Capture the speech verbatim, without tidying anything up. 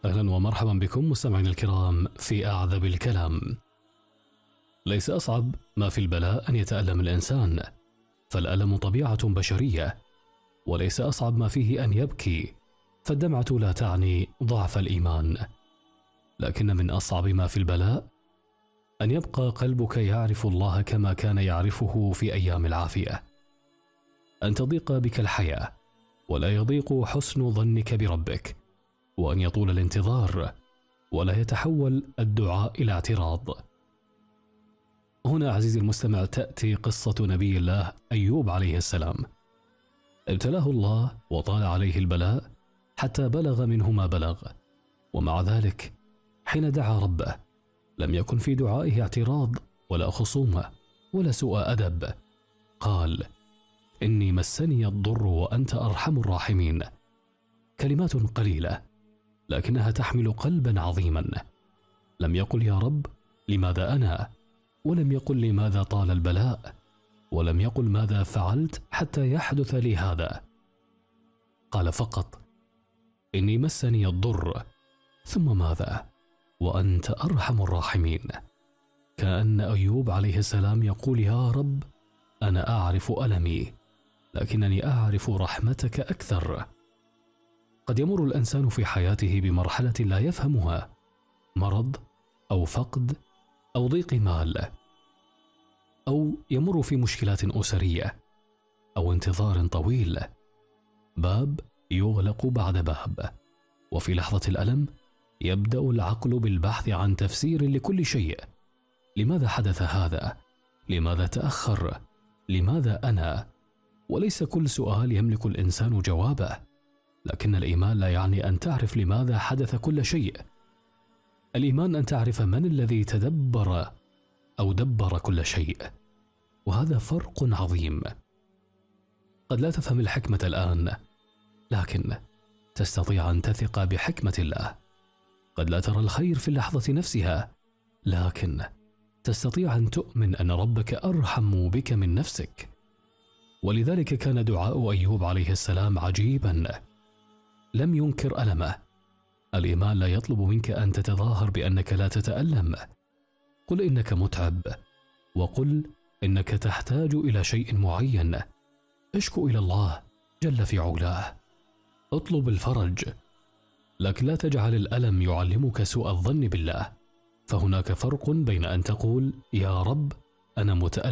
أهلا ومرحبا بكم مستمعين الكرام في أعذب الكلام. ليس أصعب ما في البلاء أن يتألم الإنسان، فالألم طبيعة بشرية، وليس أصعب ما فيه أن يبكي، فالدمعة لا تعني ضعف الإيمان. لكن من أصعب ما في البلاء أن يبقى قلبك يعرف الله كما كان يعرفه في أيام العافية، أن تضيق بك الحياة ولا يضيق حسن ظنك بربك، وأن يطول الانتظار ولا يتحول الدعاء إلى اعتراض. هنا عزيزي المستمع تأتي قصة نبي الله أيوب عليه السلام. ابتلاه الله وطال عليه البلاء حتى بلغ منه ما بلغ، ومع ذلك حين دعا ربه لم يكن في دعائه اعتراض ولا خصومة ولا سوء أدب. قال: إني مسني الضر وأنت أرحم الراحمين. كلمات قليلة لكنها تحمل قلبا عظيما. لم يقل يا رب لماذا أنا، ولم يقل لماذا طال البلاء، ولم يقل ماذا فعلت حتى يحدث لي هذا. قال فقط: إني مسني الضر، ثم ماذا؟ وأنت أرحم الراحمين. كأن أيوب عليه السلام يقول: يا رب أنا أعرف ألمي، لكنني أعرف رحمتك أكثر. قد يمر الإنسان في حياته بمرحلة لا يفهمها، مرض أو فقد أو ضيق مال، أو يمر في مشكلات أسرية، أو انتظار طويل، باب يغلق بعد باب، وفي لحظة الألم يبدأ العقل بالبحث عن تفسير لكل شيء. لماذا حدث هذا؟ لماذا تأخر؟ لماذا أنا؟ وليس كل سؤال يملك الإنسان جوابه، لكن الإيمان لا يعني أن تعرف لماذا حدث كل شيء. الإيمان أن تعرف من الذي تدبر أو دبر كل شيء، وهذا فرق عظيم. قد لا تفهم الحكمة الآن، لكن تستطيع أن تثق بحكمة الله. قد لا ترى الخير في اللحظة نفسها، لكن تستطيع أن تؤمن أن ربك أرحم بك من نفسك. ولذلك كان دعاء أيوب عليه السلام عجيبا، لم ينكر ألمه. الإيمان لا يطلب منك أن تتظاهر بأنك لا تتألم. قل إنك متعب، وقل إنك تحتاج إلى شيء معين. اشكو إلى الله جل في علاه، اطلب الفرج، لكن لا تجعل الألم يعلمك سوء الظن بالله. فهناك فرق بين أن تقول يا رب أنا متألم